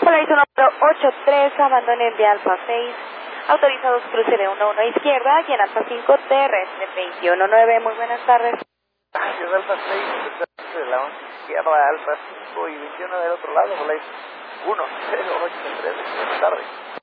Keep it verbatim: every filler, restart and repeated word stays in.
Polaris número ocho tres, abandonen de Alfa seis. Autorizados cruce de uno uno izquierda y en Alfa cinco terrestre veintiuno nueve. Muy buenas tardes. Ay, es Alfa seis, de la once izquierda, Alfa cinco y veintiuno del otro lado, Polaris uno cero ocho tres. Buenas tardes.